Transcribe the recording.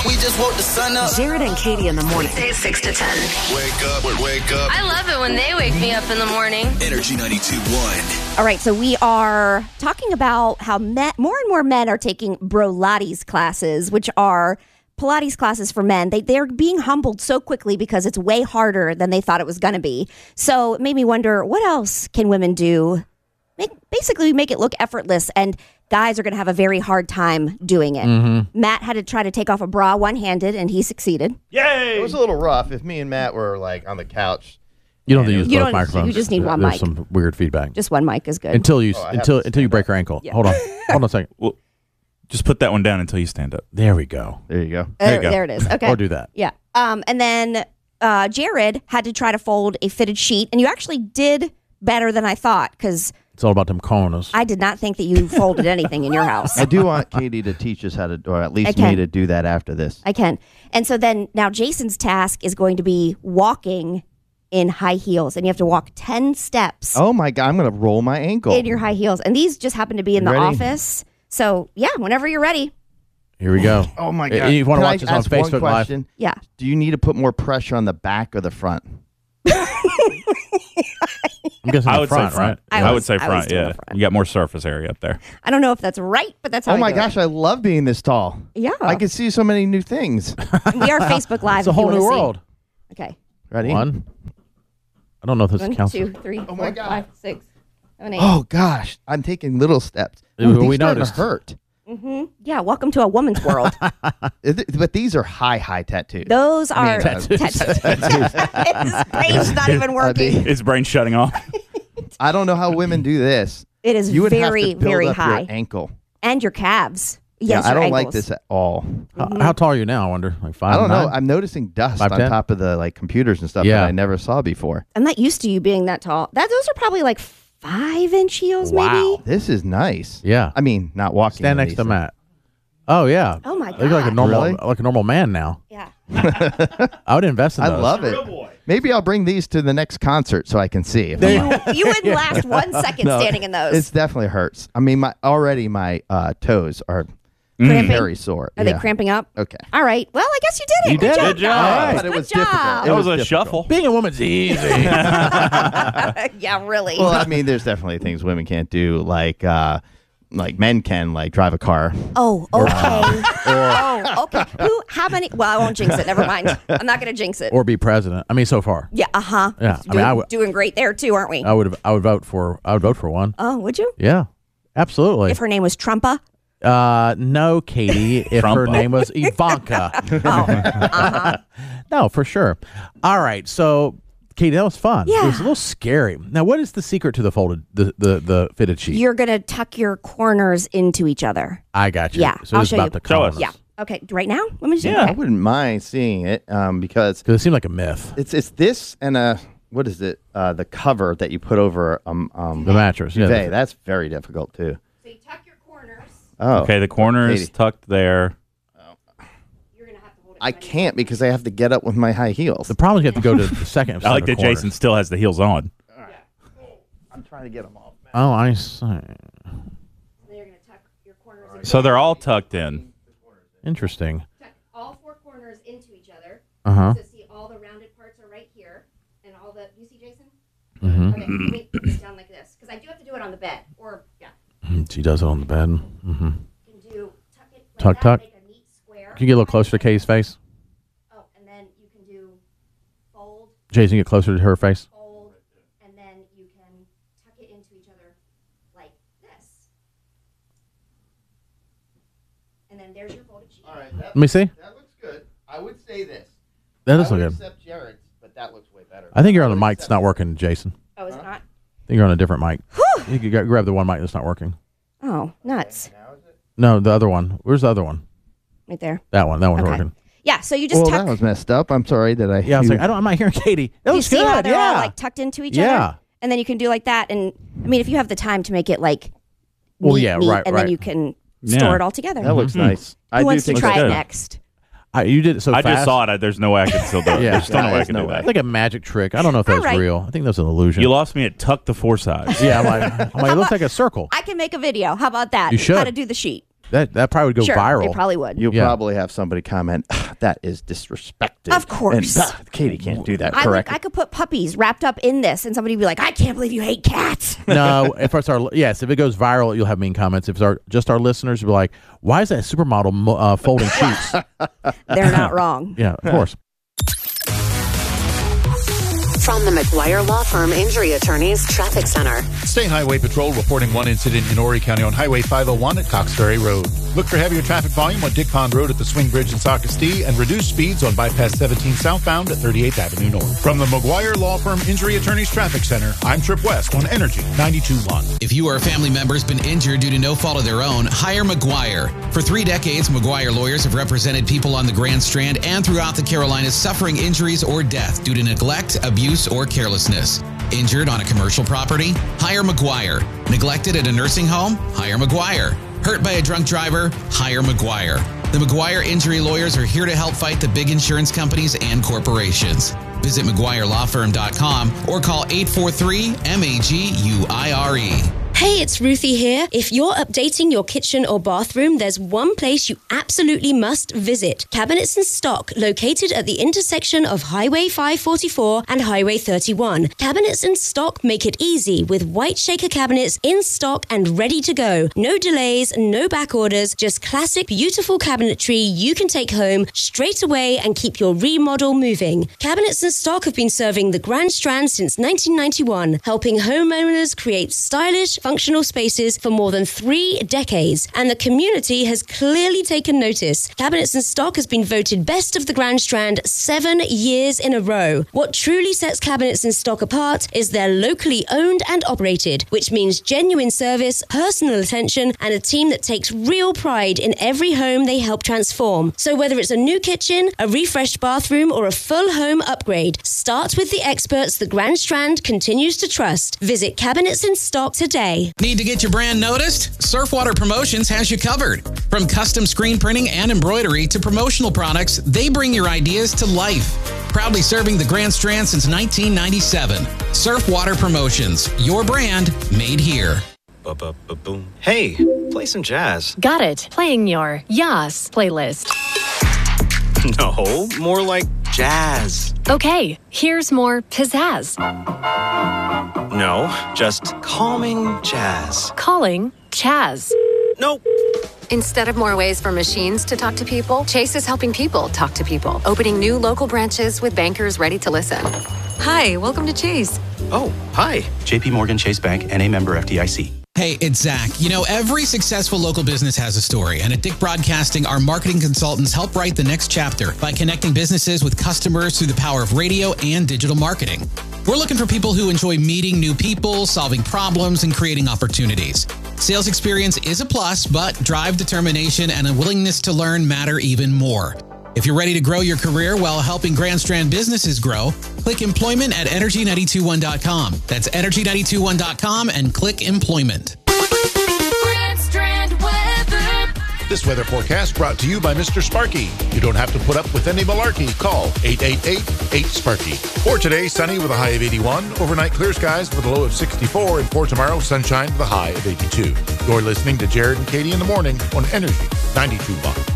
We just woke the sun up. Jared and Katie in the morning. Weekdays 6 to 10. Wake up. I love it when they wake me up in the morning. Energy 92.1. All right, so we are talking about how more and more men are taking Brolates classes, which are Pilates classes for men. They're being humbled so quickly because it's way harder than they thought it was going to be. So it made me wonder, what else can women do? Basically make it look effortless, and guys are going to have a very hard time doing it. Mm-hmm. Matt had to try to take off a bra one-handed, and he succeeded. Yay! It was a little rough. If me and Matt were like on the couch. You don't have to use both microphones. You just need one There's mic. some weird feedback. Just one mic is good. Until you break your ankle. Yeah. Hold on a second. Well, just put that one down until you stand up. There we go. There you go. There it is. Okay. Or do that. Yeah. And then Jared had to try to fold a fitted sheet, and you actually did better than I thought, because It's all about them corners. I did not think that you folded anything in your house. I do want Katie to teach us how to, or at least me to do that after this. I can. And so then now Jason's task is going to be walking in high heels, and you have to walk 10 steps Oh my God, I'm going to roll my ankle. in your high heels. And these just happen to be in the Ready? office. So yeah, whenever you're ready. Here we go. Oh my God. You want to Can watch I this on ask one Facebook Live? question? Yeah. Do you need to put more pressure on the back or the front? I'm guessing I the would front, say front. right? I would say I was front, doing yeah. the front. You got more surface area up there. I don't know if that's right, but that's how Oh I my do gosh, it. I love being this tall. Yeah. I can see so many new things. We are Facebook Live. It's a if you whole wanna new see. world. Okay. Ready? One. I don't know if this 1, counts. 2, 3, 4, my God. 5, 6, 7, 8. Oh gosh, I'm taking little steps. We Ooh, these noticed. hurt. Yeah, welcome to a woman's world. But these are high tattoos. Those are tattoos. His brain's not even working. His brain shutting off. I don't know how women do this. It is You would very, have to build very up high. your ankle. And your calves. Yes, yeah, I your don't like ankles. this at all. How tall are you now, I wonder? Like 5'9"? I don't know. I'm noticing dust 5'10"? on top of the like computers and stuff Yeah. that I never saw before. I'm not used to you being that tall. Those are probably like 5-inch heels, Wow. maybe. This is nice. Yeah. I mean, not walking. Stand in next these to things. Matt. Oh, yeah. Oh my You look like a god. normal man now. Yeah. I would invest in I those. love it. Maybe I'll bring these to the next concert so I can see. If I'm- You wouldn't last 1 second No, standing in those. It definitely hurts. I mean, my toes are Cramping? very sore. Are they cramping up? Okay. All right. Well, I guess you did it. You did it. Good job. guys. All right. But it Good was job. difficult. That was a difficult. shuffle. Being a woman's easy. Yeah, really. Well, I mean, there's definitely things women can't do, like men can, like drive a car. Oh, okay. Oh, okay. How many? Well, I won't jinx it. Never mind. I'm not going to jinx it. Or be president. I mean, so far. Yeah, uh-huh. Yeah, I mean, Doing, I would- doing great there, too, aren't we? I would vote for one. Oh, would you? Yeah. Absolutely. If her name was Trumpa? No, Katie, if her Trumpa. name was Ivanka. No, for sure. All right. So, Katie, that was fun. Yeah. It was a little scary. Now, what is the secret to the folded, the fitted sheet? You're going to tuck your corners into each other. I got you. Yeah, So I'll it's show about you. the Show us. columns. Yeah. Okay. Right now? Let me see. Yeah. I wouldn't mind seeing it because Because it seemed like a myth. it's this and what is it? The cover that you put over The mattress. Yeah. duvet. That's very difficult too. So you tuck your corners. Oh, Okay, the corner is Katie. tucked there. You're going to have to hold it. I can't because I have to get up with my high heels. The problem is you have to go to the second. I like set that of corners. Jason still has the heels on. I'm trying to get them off. Oh, I see. Then you're going to tuck your corners into So they're all tucked in. Interesting. tuck all 4 corners into each other. Uh-huh. So see, all the rounded parts are right here, and all the you see, Jason? Mm-hmm. Okay, let me put this down like this because I do have to do it on the bed, or yeah, She does it on the bed. Mm-hmm. you can do tuck it like Tuck, that, tuck. make a neat square. Can you get a little closer to Katie's face? Oh, and then you can do fold, Jason, get closer to her face. fold, and then you can tuck it into each other like this. And then there's your folded sheet. All right, Let me see. that looks good. I would say this. That does I look would good. accept Jared's, but that looks way better. I think you're on a mic that's not working, Jason. Oh, is it not? I think you're on a different mic. You could grab the one mic that's not working. Oh, nuts. No, the other one. Where's the other one? Right there. That one. That one's Okay. working. Yeah, so you just Well, tuck. that was messed up. I'm sorry that I. Yeah, I was like, I'm not hearing Katie. That You was see good. how they're yeah. all like tucked into each Yeah. other? And then you can do like that. And I mean, if you have the time to make it like Well, neat, yeah, neat, right, and right. then you can Yeah. store it all together. That looks nice. I Who do wants to think try that's it good. next? You did it so I fast. just saw it. There's no way I can still do it. Yeah. There's still no way I There's can no do way. that. It's like a magic trick. I don't know if that's All right. real. I think that's an illusion. You lost me at tuck the 4 sides. Yeah, I'm like, it looks like a circle. I can make a video. How about that? You should. How to do the sheet. That probably would go Sure, viral. it probably would. You'll Yeah. probably have somebody comment, that is disrespectful. Of course. And, Katie can't do that I correctly. could put puppies wrapped up in this, and somebody would be like, "I can't believe you hate cats." No, if it goes viral, you'll have mean comments. If it's just our listeners, you'll be like, why is that supermodel folding sheets? They're not wrong. Yeah, of course. From the McGuire Law Firm Injury Attorneys Traffic Center. State Highway Patrol reporting one incident in Horry County on Highway 501 at Cox Ferry Road. Look for heavier traffic volume on Dick Pond Road at the Swing Bridge in Socastee and reduced speeds on Bypass 17 southbound at 38th Avenue North. From the McGuire Law Firm Injury Attorneys Traffic Center, I'm Trip West on Energy 92.1. If you or a family member has been injured due to no fault of their own, hire McGuire. For 3 decades, McGuire lawyers have represented people on the Grand Strand and throughout the Carolinas suffering injuries or death due to neglect, abuse, or carelessness. Injured on a commercial property? Hire McGuire. Neglected at a nursing home? Hire McGuire. Hurt by a drunk driver? Hire McGuire. The McGuire Injury Lawyers are here to help fight the big insurance companies and corporations. Visit McGuireLawFirm.com or call 843-MAGUIRE. Hey, it's Ruthie here. If you're updating your kitchen or bathroom, there's one place you absolutely must visit. Cabinets in Stock, located at the intersection of Highway 544 and Highway 31. Cabinets in Stock make it easy with white shaker cabinets in stock and ready to go. No delays, no back orders, just classic, beautiful cabinetry you can take home straight away and keep your remodel moving. Cabinets in Stock have been serving the Grand Strand since 1991, helping homeowners create stylish, functional spaces for more than 3 decades, and the community has clearly taken notice. Cabinets in Stock has been voted best of the Grand Strand 7 years in a row. What truly sets Cabinets in Stock apart is they're locally owned and operated, which means genuine service, personal attention, and a team that takes real pride in every home they help transform. So whether it's a new kitchen, a refreshed bathroom, or a full home upgrade, start with the experts the Grand Strand continues to trust. Visit Cabinets in Stock today. Need to get your brand noticed? Surfwater Promotions has you covered. From custom screen printing and embroidery to promotional products, they bring your ideas to life. Proudly serving the Grand Strand since 1997. Surfwater Promotions, your brand made here. Boom. Hey, play some jazz. Got it. Playing your Yas playlist. No, more like jazz. Okay, here's more pizzazz. No, just calming jazz. Calling Chaz. Nope. Instead of more ways for machines to talk to people, Chase is helping people talk to people, opening new local branches with bankers ready to listen. Hi, welcome to Chase. Oh, hi. JP Morgan Chase Bank, NA member FDIC. Hey, it's Zach. You know, every successful local business has a story, and at Dick Broadcasting, our marketing consultants help write the next chapter by connecting businesses with customers through the power of radio and digital marketing. We're looking for people who enjoy meeting new people, solving problems, and creating opportunities. Sales experience is a plus, but drive, determination, and a willingness to learn matter even more. If you're ready to grow your career while helping Grand Strand businesses grow, click employment at energy921.com. That's energy921.com and click employment. Grand Strand weather. This weather forecast brought to you by Mr. Sparky. You don't have to put up with any malarkey. Call 888-8-SPARKY. For today, sunny with a high of 81. Overnight, clear skies with a low of 64. And for tomorrow, sunshine with a high of 82. You're listening to Jared and Katie in the morning on Energy 92.1.